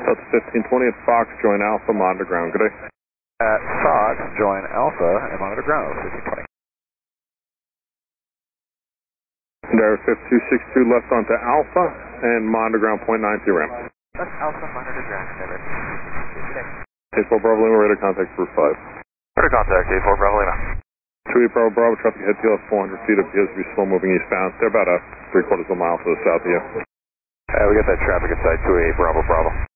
That's 1520 at Fox, join Alpha, monitor ground. Good day. At Fox, join Alpha and monitor ground, 1520. There, 5262 left onto Alpha and monitor ground 0.92 RAM. That's Alpha, monitor ground, never. A4 Bravo Lima, radar contact for 5. Radar contact, A4 Bravo Lima. 28 Bravo Bravo, traffic head TLS 400 feet, appears to be slow moving eastbound. They're about a 3/4 of a mile to the south of you. We got that traffic inside 28 Bravo Bravo.